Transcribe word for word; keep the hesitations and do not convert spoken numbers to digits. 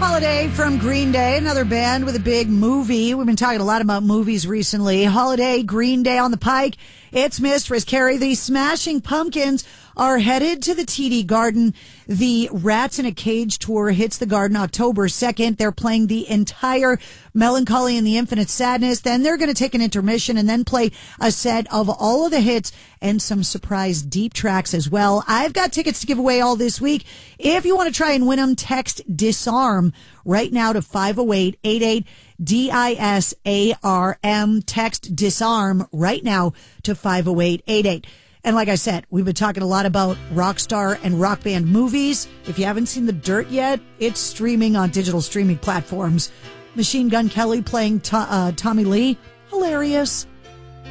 Holiday from Green Day, another band with a big movie. We've been talking a lot about movies recently. Holiday, Green Day on the pike. It's Mistress Carrie. The Smashing Pumpkins are headed to the T D Garden. The Rats in a Cage tour hits the Garden October second. They're playing the entire Melancholy and the Infinite Sadness. Then they're going to take an intermission and then play a set of all of the hits and some surprise deep tracks as well. I've got tickets to give away all this week. If you want to try and win them, text DISARM right now to five oh eight eight eight D I S A R M. Text DISARM right now to five oh eight eight eight. And like I said, we've been talking a lot about rock star and rock band movies. If you haven't seen The Dirt yet, it's streaming on digital streaming platforms. Machine Gun Kelly playing to, uh, Tommy Lee. Hilarious.